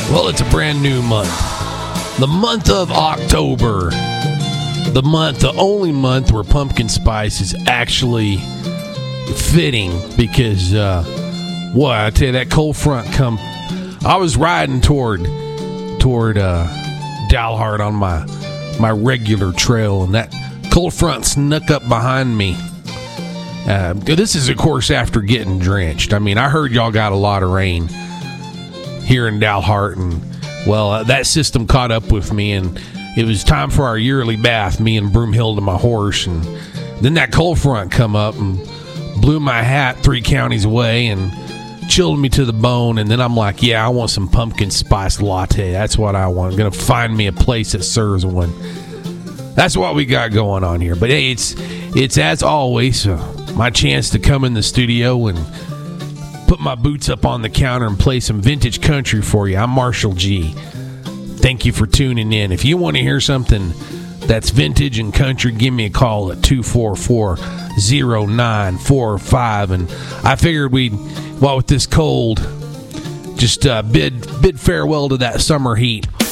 Well, it's a brand new month. The month of October. The only month where pumpkin spice is actually fitting because, I tell you, that cold front come. I was riding toward Dalhart on my regular trail, and that cold front snuck up behind me. This is, of course, after getting drenched. I mean, I heard y'all got a lot of rain here in Dalhart, and that system caught up with me, and it was time for our yearly bath, me and Broomhild and my horse, and then that cold front come up and blew my hat 3 counties away and chilled me to the bone. And then I'm like, yeah, I want some pumpkin spice latte. That's what I want. I'm gonna find me a place that serves one. That's what we got going on here. But hey, it's as always my chance to come in the studio and put my boots up on the counter and play some vintage country for you. I'm Marshall G. Thank you for tuning in. If you want to hear something that's vintage and country, give me a call at 244-0945. And I figured with this cold, just bid farewell to that summer heat